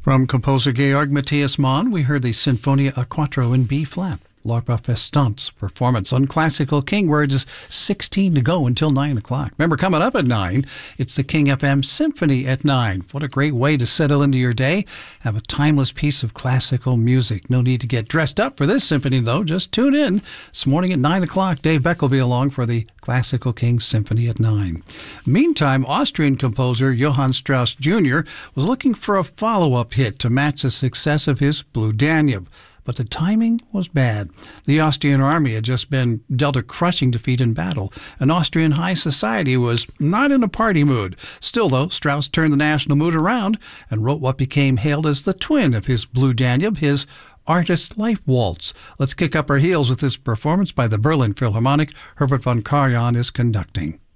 From composer Georg Matthias Mann, we heard the Sinfonia a Quattro in B-flat. L'Opera Festante's performance on Classical King, where it is 16 to go until 9 o'clock. Remember, coming up at 9, it's the King FM Symphony at 9. What a great way to settle into your day. Have a timeless piece of classical music. No need to get dressed up for this symphony, though. Just tune in. This morning at 9 o'clock, Dave Beck will be along for the Classical King Symphony at 9. Meantime, Austrian composer Johann Strauss Jr. was looking for a follow-up hit to match the success of his Blue Danube. But the timing was bad. The Austrian army had just been dealt a crushing defeat in battle, and Austrian high society was not in a party mood. Still, though, Strauss turned the national mood around and wrote what became hailed as the twin of his Blue Danube, his Artist Life Waltz. Let's kick up our heels with this performance by the Berlin Philharmonic. Herbert von Karajan is conducting.